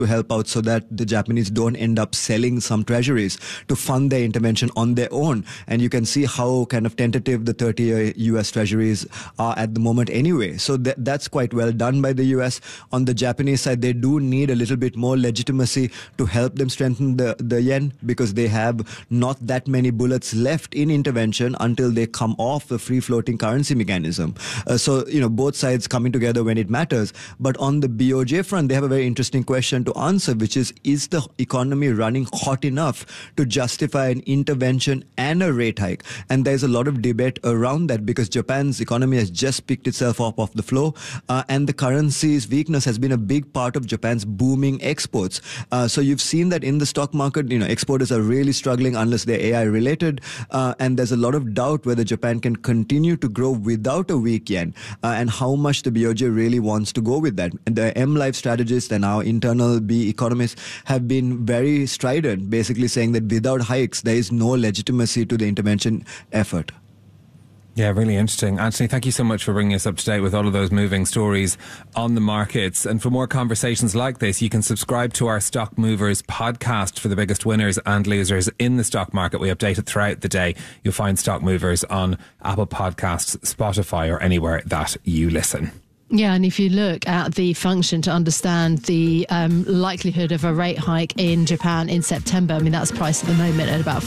to help out so that the Japanese don't end up selling some treasuries to fund their intervention on their own. And you can see how kind of tentative the 30-year US treasuries are at the moment anyway. So that's quite well done by the US. On the Japanese side, they do need a little bit more legitimacy to help them strengthen the yen, because they have not that many bullets left in intervention until they come off the free-floating currency mechanism. So, both sides coming together when it matters. But on the BOJ front, they have a very interesting question to answer, which is the economy running hot enough to justify an intervention and a rate hike? And there's a lot of debate around that, because Japan's economy has just picked itself up off the floor, and the currency's weakness has been a big part of Japan's booming exports. So you've seen that in the stock market, exporters are really struggling unless they're AI related, and there's a lot of doubt whether Japan can continue to grow without a weak yen, and how much the BOJ really wants to go with that. And the M-Life strategists and our internal B economists have been very strident, basically saying that without hikes, there is no legitimacy to the intervention effort. Yeah, really interesting. Anthony, thank you so much for bringing us up to date with all of those moving stories on the markets. And for more conversations like this, you can subscribe to our Stock Movers podcast for the biggest winners and losers in the stock market. We update it throughout the day. You'll find Stock Movers on Apple Podcasts, Spotify, or anywhere that you listen. Yeah, and if you look at the function to understand the likelihood of a rate hike in Japan in September, that's priced at the moment at about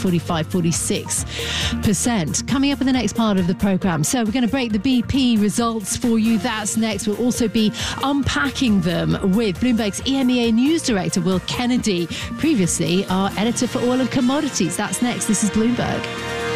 45-46%. Coming up in the next part of the programme. So we're going to break the BP results for you. That's next. We'll also be unpacking them with Bloomberg's EMEA News Director, Will Kennedy, previously our editor for oil and commodities. That's next. This is Bloomberg.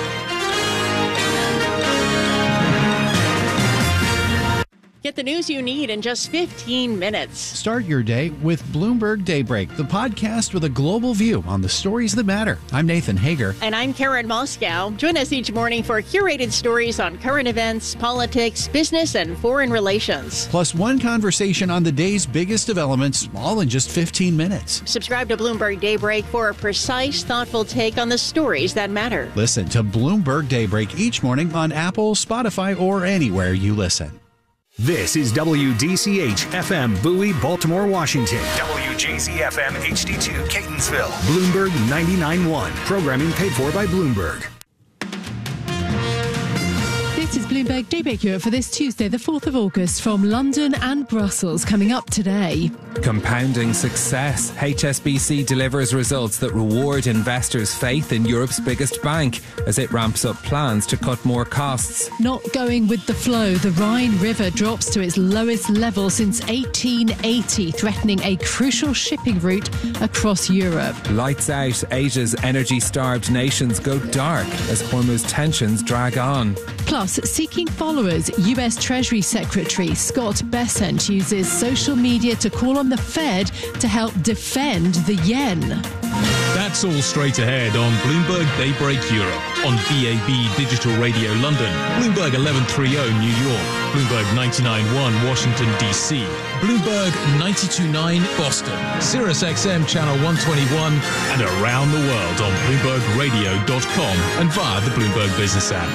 Get the news you need in just 15 minutes. Start your day with Bloomberg Daybreak, the podcast with a global view on the stories that matter. I'm Nathan Hager. And I'm Karen Moscow. Join us each morning for curated stories on current events, politics, business, and foreign relations. Plus one conversation on the day's biggest developments, all in just 15 minutes. Subscribe to Bloomberg Daybreak for a precise, thoughtful take on the stories that matter. Listen to Bloomberg Daybreak each morning on Apple, Spotify, or anywhere you listen. This is WDCH-FM Bowie, Baltimore, Washington. WJZ-FM HD2 Catonsville. Bloomberg 99.1. Programming paid for by Bloomberg. This is Bloomberg Daybreak Europe for this Tuesday, the 4th of August, from London and Brussels. Coming up today. Compounding success. HSBC delivers results that reward investors' faith in Europe's biggest bank as it ramps up plans to cut more costs. Not going with the flow. The Rhine River drops to its lowest level since 1880, threatening a crucial shipping route across Europe. Lights out. Asia's energy-starved nations go dark as Hormuz tensions drag on. Plus, seeking followers, US Treasury Secretary Scott Bessent uses social media to call on the Fed to help defend the yen. That's all straight ahead on Bloomberg Daybreak Europe, on DAB Digital Radio London, Bloomberg 1130 New York, Bloomberg 99.1 Washington DC, Bloomberg 92.9 Boston, Sirius XM Channel 121, and around the world on BloombergRadio.com and via the Bloomberg Business app.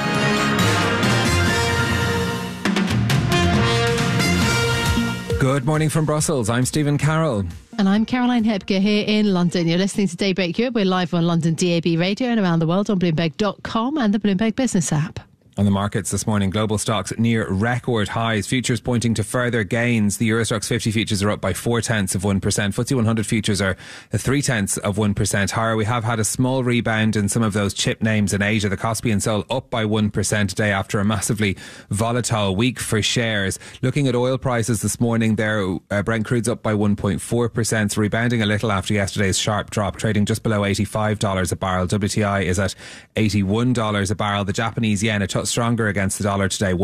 Good morning from Brussels. I'm Stephen Carroll. And I'm Caroline Hepker here in London. You're listening to Daybreak Europe. We're live on London DAB Radio and around the world on Bloomberg.com and the Bloomberg Business app. On the markets this morning, global stocks near record highs. Futures pointing to further gains. The Euro Stoxx 50 futures are up by 0.4%. FTSE 100 futures are 0.3% higher. We have had a small rebound in some of those chip names in Asia. The Kospi and Seoul up by 1% today after a massively volatile week for shares. Looking at oil prices this morning, there Brent crude's up by 1.4%, rebounding a little after yesterday's sharp drop, trading just below $85 a barrel. WTI is at $81 a barrel. The Japanese yen a touch stronger against the dollar today,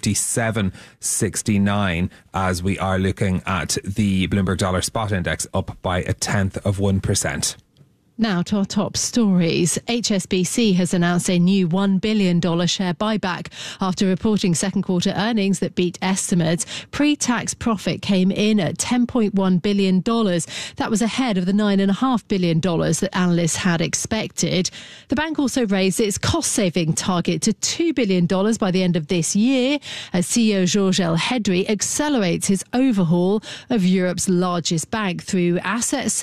157.69, as we are looking at the Bloomberg Dollar Spot Index up by 0.1%. Now to our top stories. HSBC has announced a new $1 billion share buyback after reporting second quarter earnings that beat estimates. Pre-tax profit came in at $10.1 billion. That was ahead of the $9.5 billion that analysts had expected. The bank also raised its cost-saving target to $2 billion by the end of this year as CEO Georges Elhedery accelerates his overhaul of Europe's largest bank through asset